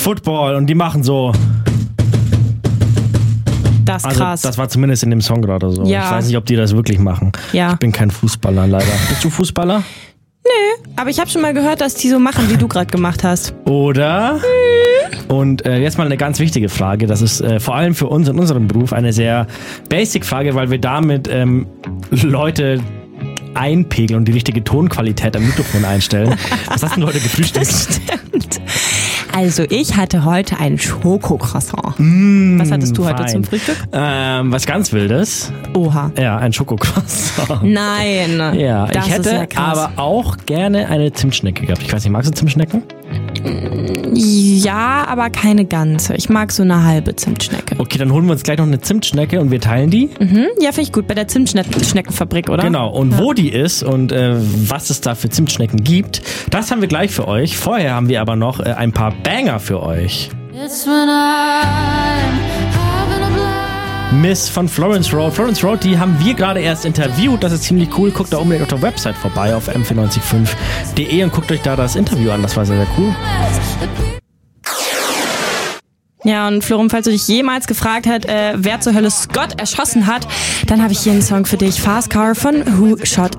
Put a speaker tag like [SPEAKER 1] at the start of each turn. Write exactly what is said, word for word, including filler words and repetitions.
[SPEAKER 1] Football und die machen so.
[SPEAKER 2] Das ist
[SPEAKER 1] also,
[SPEAKER 2] krass.
[SPEAKER 1] Das war zumindest in dem Song gerade so.
[SPEAKER 2] Ja.
[SPEAKER 1] Ich weiß nicht, ob die das wirklich machen.
[SPEAKER 2] Ja.
[SPEAKER 1] Ich bin kein Fußballer leider. Bist du Fußballer?
[SPEAKER 2] Nö, aber ich habe schon mal gehört, dass die so machen, wie du gerade gemacht hast.
[SPEAKER 1] Oder? Und äh, jetzt mal eine ganz wichtige Frage. Das ist äh, vor allem für uns in unserem Beruf eine sehr basic Frage, weil wir damit ähm, Leute einpegeln und die richtige Tonqualität am Mikrofon einstellen. Was hast du denn heute gefrühstückt?
[SPEAKER 2] Das stimmt. Also ich hatte heute ein Schokocroissant.
[SPEAKER 1] Mmh,
[SPEAKER 2] was hattest du heute
[SPEAKER 1] fein.
[SPEAKER 2] zum Frühstück?
[SPEAKER 1] Ähm, was ganz Wildes.
[SPEAKER 2] Oha.
[SPEAKER 1] Ja, ein Schokocroissant.
[SPEAKER 2] Nein.
[SPEAKER 1] Ja,
[SPEAKER 2] das
[SPEAKER 1] ich hätte
[SPEAKER 2] ist ja krass.
[SPEAKER 1] aber auch gerne eine Zimtschnecke gehabt. Ich weiß nicht, magst du Zimtschnecken?
[SPEAKER 2] Ja, aber keine ganze. Ich mag so eine halbe Zimtschnecke.
[SPEAKER 1] Okay, dann holen wir uns gleich noch eine Zimtschnecke und wir teilen die.
[SPEAKER 2] Mhm. Ja, finde ich gut. Bei der Zimtschneckenfabrik, oder?
[SPEAKER 1] Genau. Und
[SPEAKER 2] ja.
[SPEAKER 1] wo die ist und äh, was es da für Zimtschnecken gibt, das haben wir gleich für euch. Vorher haben wir aber noch äh, ein paar Banger für euch. Miss von Florence Road. Florence Road, die haben wir gerade erst interviewt. Das ist ziemlich cool. Guckt da unbedingt auf der Website vorbei auf m vier neun fünf punkt de und guckt euch da das Interview an. Das war sehr, sehr cool.
[SPEAKER 2] Ja, und Florum, falls du dich jemals gefragt hast, äh, wer zur Hölle Scott erschossen hat, dann habe ich hier einen Song für dich. Fast Car von Who Shot